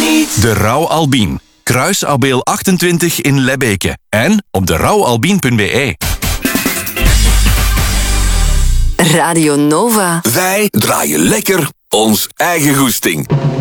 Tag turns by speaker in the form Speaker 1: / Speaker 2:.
Speaker 1: De Rauw Albien. Kruis Abeel 28 in Lebbeke. En op derouwalbien.be.
Speaker 2: Radio Nova.
Speaker 3: Wij draaien lekker ons eigen goesting.